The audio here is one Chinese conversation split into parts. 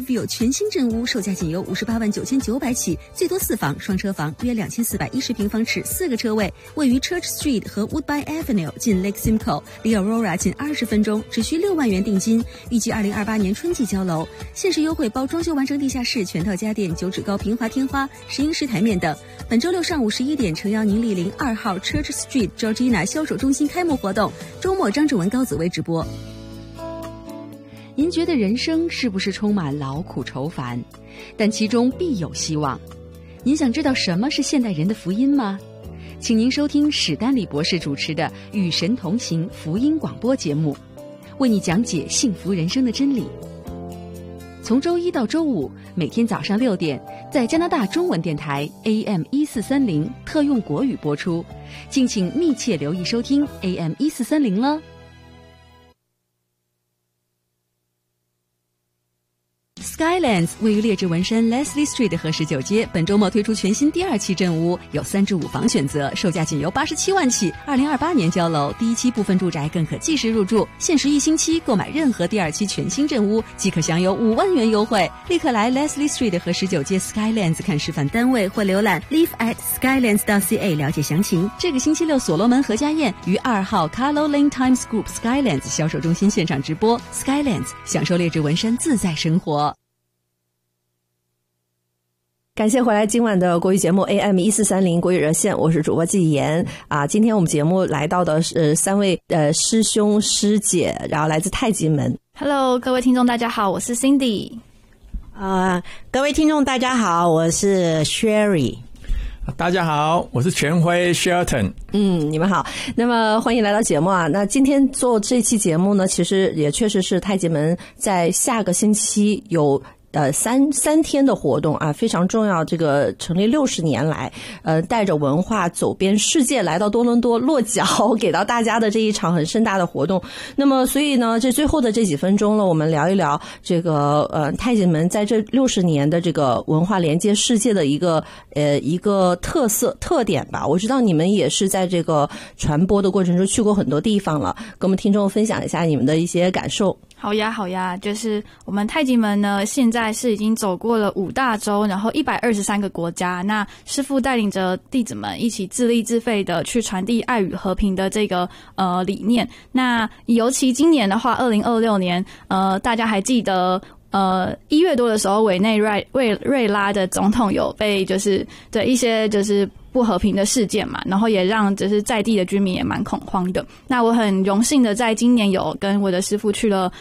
View 全新镇屋，售价仅由58.99万起，最多4房，双车房，约2410平方尺，4个车位，位于 Church Street 和 Woodbine Avenue， 近 Lake Simcoe， 离 Aurora 近20分钟，只需6万元定金，预计2028年春季交楼。限时优惠包装修完整地下室、全套家电、9指高平滑天花、石英石台面等。本周六上午11点，诚邀您莅临2号 Church Street Georgina 销售中心开幕活动，周末张志文、高紫薇直播。您觉得人生是不是充满劳苦愁烦？但其中必有希望。您想知道什么是现代人的福音吗？请您收听史丹利博士主持的《与神同行》福音广播节目，为你讲解幸福人生的真理。从周一到周五，每天早上6点，在加拿大中文电台 AM1430 特用国语播出，敬请密切留意收听 AM1430 了。Skylands 位于列治文山 Leslie Street 和19街，本周末推出全新第2期镇屋，有3至5房选择，售价仅由87万起，2028年交楼，第1期部分住宅更可即时入住，限时1星期，购买任何第2期全新镇屋即可享有5万元优惠。立刻来 Leslie Street 和19街 Skylands 看示范单位或浏览 live@skylands.ca 了解详情。这个星期六所罗门何家宴于2号 Carlo Lane Times Group Skylands 销售中心现场直播， Skylands 享受列治文山自在生活。 感谢回来今晚的国语节目 AM1430 国语热线，我是主播季妍啊。今天我们节目来到的是3位师兄师姐，然后来自太极门。 Hello， 各位听众大家好，我是 Cindy。 各位听众大家好，我是 Sherry。 大家好，我是全辉 Shelton。 你们好。那么欢迎来到节目啊。那今天做这期节目呢，其实也确实是太极门在下个星期有三天的活动啊，非常重要。这个成立60年来，带着文化走遍世界，来到多伦多落脚，给到大家的这一场很盛大的活动。那么，所以呢，这最后的这几分钟了，我们聊一聊这个太极门在这60年的这个文化连接世界的一个特点吧。我知道你们也是在这个传播的过程中去过很多地方了，跟我们听众分享一下你们的一些感受。 好呀，就是我们太极门呢，现在是已经走过了5大洲，然后123个国家。那师父带领着弟子们一起自力自费的去传递爱与和平的这个理念。那尤其今年的话，2026年，大家还记得1月多的时候，委内瑞拉的总统有被就是对一些就是不和平的事件嘛，然后也让就是在地的居民也蛮恐慌的。那我很荣幸的在今年有跟我的师父去了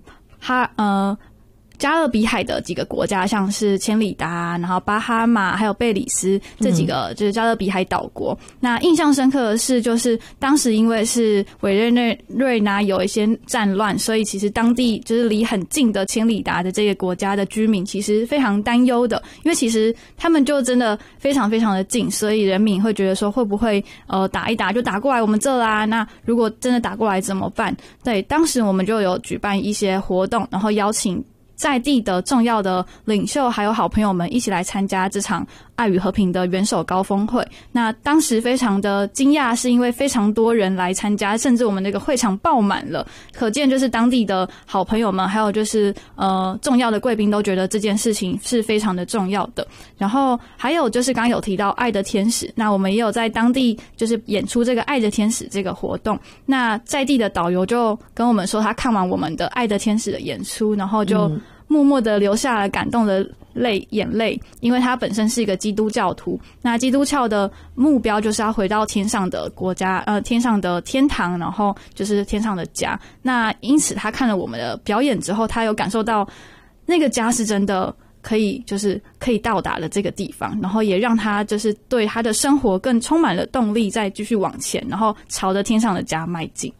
加勒比海的几个国家，像是千里达，然后巴哈马还有贝里斯这几个就是加勒比海岛国。那印象深刻的是，就是当时因为是委内瑞拉有一些战乱，所以其实当地就是离很近的千里达的这个国家的居民其实非常担忧的，因为其实他们就真的非常非常的近，所以人民会觉得说会不会打一打就打过来我们这啦，那如果真的打过来怎么办？对，当时我们就有举办一些活动，然后邀请在地的重要的领袖还有好朋友们一起来参加这场爱与和平的元首高峰会。那当时非常的惊讶，是因为非常多人来参加，甚至我们那个会场爆满了，可见就是当地的好朋友们还有就是重要的贵宾都觉得这件事情是非常的重要的。然后还有就是刚刚有提到爱的天使，那我们也有在当地就是演出这个爱的天使这个活动。那在地的导游就跟我们说，他看完我们的爱的天使的演出，然后就默默的流下了感动的眼泪，因为他本身是一个基督教徒。那基督教的目标就是要回到天上的国家，天上的天堂，然后就是天上的家。那因此他看了我们的表演之后，他有感受到那个家是真的可以到达的这个地方，然后也让他就是对他的生活更充满了动力，再继续往前，然后朝着天上的家迈进。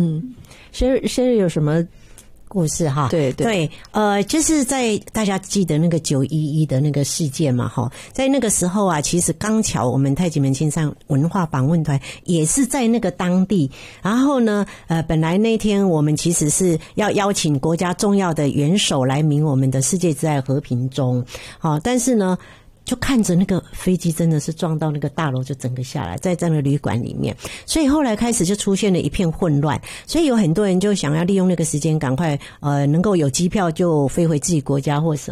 Sherry 有什么故事哈？ 对， 就是在大家记得那个911的那个事件嘛哈，在那个时候啊，其实刚巧我们太极门青山文化访问团也是在那个当地，然后呢本来那天我们其实是要邀请国家重要的元首来鸣我们的世界之爱和平钟，好，但是呢就看着那个飞机真的是撞到那个大楼就整个下来，在这个旅馆里面，所以后来开始就出现了一片混乱，所以有很多人就想要利用那个时间赶快能够有机票就飞回自己国家或什么。